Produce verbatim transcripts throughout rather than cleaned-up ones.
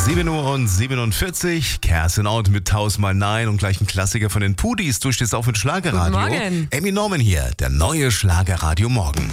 sieben Uhr und siebenundvierzig. Kerstin Ott mit Tausendmal Nein und gleich ein Klassiker von den Pudis. Du stehst auf mit Schlagerradio. Guten Morgen. Emmy Norman hier, der neue Schlagerradio Morgen.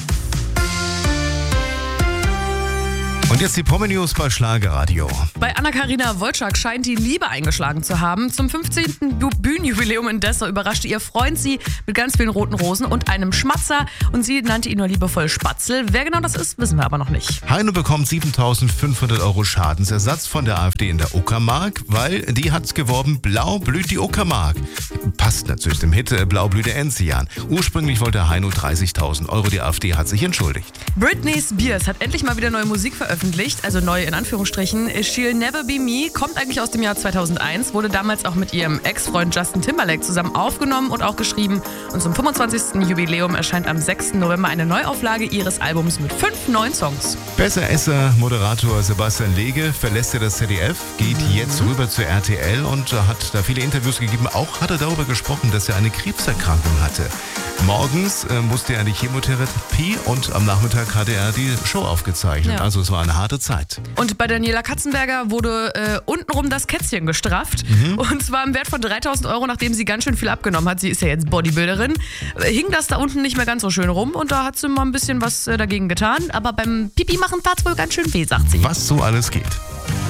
Und jetzt die Promi-News bei Schlagerradio. Bei Anna-Karina Wojcik scheint die Liebe eingeschlagen zu haben. Zum fünfzehnten Bühnenjubiläum in Dessau überraschte ihr Freund sie mit ganz vielen roten Rosen und einem Schmatzer. Und sie nannte ihn nur liebevoll Spatzel. Wer genau das ist, wissen wir aber noch nicht. Heino bekommt siebentausendfünfhundert Euro Schadensersatz von der AfD in der Uckermark, weil die hat geworben, blau blüht die Uckermark. Passt natürlich dem Hit Blau blüht der Enzian. Ursprünglich wollte Heino dreißigtausend Euro, die AfD hat sich entschuldigt. Britney Spears hat endlich mal wieder neue Musik veröffentlicht. Also neu in Anführungsstrichen. She'll Never Be Me kommt eigentlich aus dem Jahr zweitausendeins, wurde damals auch mit ihrem Ex-Freund Justin Timberlake zusammen aufgenommen und auch geschrieben. Und zum fünfundzwanzigsten Jubiläum erscheint am sechsten November eine Neuauflage ihres Albums mit fünf neuen Songs. Besseresser Moderator Sebastian Lege verlässt ja das Z D F, geht mhm. jetzt rüber zur R T L und hat da viele Interviews gegeben. Auch hat er darüber gesprochen, dass er eine Krebserkrankung hatte. Morgens äh, musste er an die Chemotherapie und am Nachmittag hatte er die Show aufgezeichnet. Ja. Also es war eine harte Zeit. Und bei Daniela Katzenberger wurde äh, untenrum das Kätzchen gestrafft. Mhm. Und zwar im Wert von dreitausend Euro, nachdem sie ganz schön viel abgenommen hat. Sie ist ja jetzt Bodybuilderin. Äh, hing das da unten nicht mehr ganz so schön rum und da hat sie mal ein bisschen was äh, dagegen getan. Aber beim Pipi machen tat es wohl ganz schön weh, sagt sie. Was so alles geht.